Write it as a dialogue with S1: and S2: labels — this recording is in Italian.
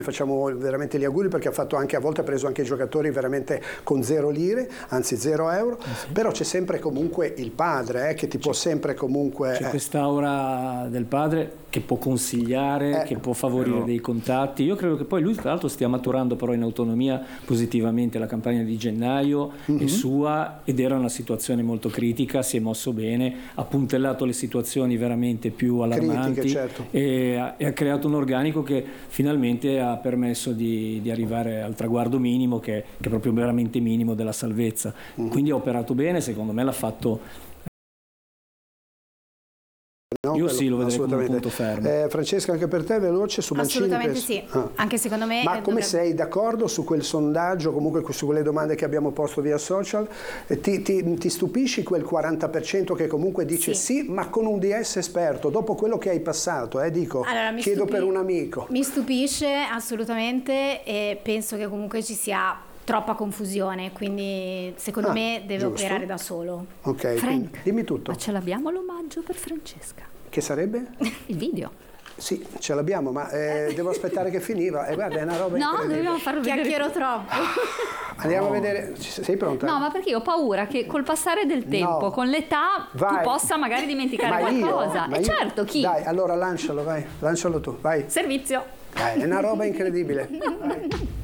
S1: Facciamo veramente gli auguri perché ha fatto anche, a volte ha preso anche giocatori veramente con 0 lire, anzi 0 euro, sì. Però c'è sempre comunque il padre che ti può sempre comunque...
S2: C'è quest'aura del padre che può consigliare, che può favorire dei contatti. Io credo che poi lui tra l'altro stia maturando però in autonomia positivamente la campagna di gennaio è sua, ed era una situazione molto critica, si è mosso bene, ha puntellato le situazioni veramente più allarmanti.
S1: Critiche, certo.
S2: e ha creato un organico che finalmente ha permesso di arrivare al traguardo minimo che è proprio veramente minimo della salvezza. Quindi ha operato bene, secondo me l'ha fatto.
S1: No,
S2: io sì, lo vedrei come un punto fermo.
S1: Francesca, anche per te veloce su Mancini?
S3: Assolutamente sì, anche secondo me.
S1: Ma come sei d'accordo su quel sondaggio, comunque su quelle domande che abbiamo posto via social? Ti stupisci quel 40% che comunque dice sì, ma con un DS esperto, dopo quello che hai passato, dico, allora, chiedo per un amico.
S3: Mi stupisce assolutamente, e penso che comunque ci sia troppa confusione, quindi secondo me deve operare da solo.
S1: Ok,
S4: Frank,
S1: dimmi tutto.
S4: Ma ce l'abbiamo l'omaggio per Francesca?
S1: Che sarebbe?
S4: Il video.
S1: Sì, ce l'abbiamo, ma devo aspettare che finiva. Guarda, è una roba incredibile.
S4: No, dobbiamo farlo vedere.
S3: Chiacchiero troppo.
S1: Andiamo a vedere. Sei pronta?
S4: No, ma perché io ho paura che col passare del tempo, con l'età, tu possa magari dimenticare qualcosa. E certo, chi?
S1: Dai, allora lancialo, vai. Lancialo tu, vai.
S4: Servizio.
S1: Dai, è una roba incredibile. Vai.